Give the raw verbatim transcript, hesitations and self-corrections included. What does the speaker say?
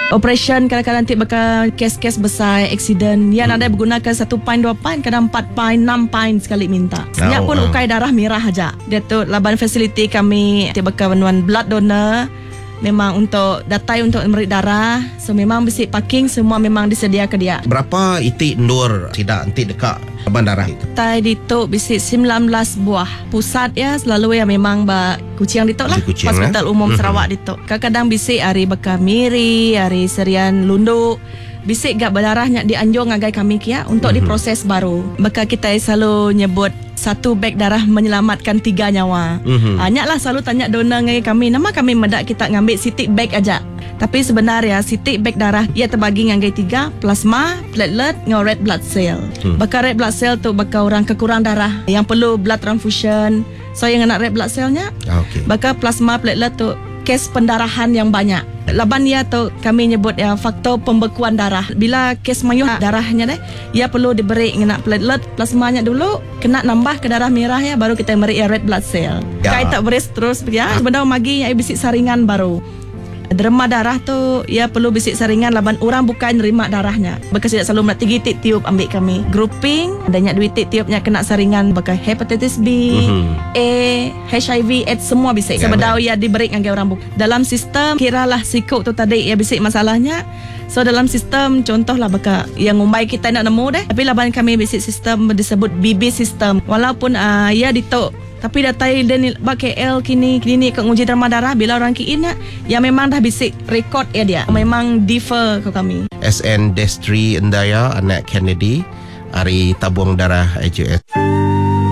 Operation kadang-kadang nanti bakal kes-kes besar, accident. Yang hmm. ada menggunakan satu pint, dua pint, kadang empat pint, enam pint sekali minta. Sebenarnya oh, pun uh. ukai darah merah aja. Dia tu laban facility kami nanti bakal menuan blood donor. Memang untuk datai untuk memberi darah. So memang besi parking semua memang disedia ke dia. Berapa itik ndur tidak nanti dekat laban darah itu? Tai dituk besi sembilan belas buah. Pusat ya selalu ya memang ba Kuching dituk lah. Kuching, Hospital eh? Umum Mm-hmm. Sarawak dituk. Kadang-kadang besi hari bakal miri, hari serian lunduk. Bisik gak berdarahnya dianjur ngagai kami kia untuk mm-hmm. diproses baru. Maka kita selalu nyebut satu beg darah menyelamatkan tiga nyawa. Mm-hmm. Hanya lah selalu tanya donor ngagai kami. Nama kami mendak kita ngambil sitik beg aja. Tapi sebenarnya sitik beg darah ia terbagi ngagai tiga: plasma, platelet, dengan red blood cell. Mm. Bakal red blood cell tu bakal orang kekurang darah yang perlu blood transfusion. So yang nak red blood cellnya, okay. Bakal plasma, platelet tu kes pendarahan yang banyak. Laban ia tu kami nyebut ya faktor pembekuan darah. Bila kes mayuh darahnya deh, ia perlu diberi kena platelet plasmanya dulu, kena nambah ke darah merah ya baru kita beri ya red blood cell. Ya. Kai tak beres terus ya sebenarnya magi ya bisik saringan baru. Derma darah tu ia perlu bisik saringan laban orang bukan nerima darahnya. Bekas tidak selalu nak tinggi tik tiup ambil kami. Grouping adanya duit tik tiupnya kena saringan bekas hepatitis B, mm-hmm. A, H I V, AIDS semua bisik. Sebenarnya ia diberi dengan orang bukan. Dalam sistem kiralah sikuk tu tadi ia bisik masalahnya. So dalam sistem contohlah bekas yang umbai kita nak nemu deh. Tapi laban kami bisik sistem disebut B B system. Walaupun uh, ia ditok tapi datai dan bak K L kini kini ke uji derma darah bila orang kiin ya memang dah bisik rekod ya dia memang differ ke kami. S N Destri Endaya anak Kennedy hari tabung darah H U S.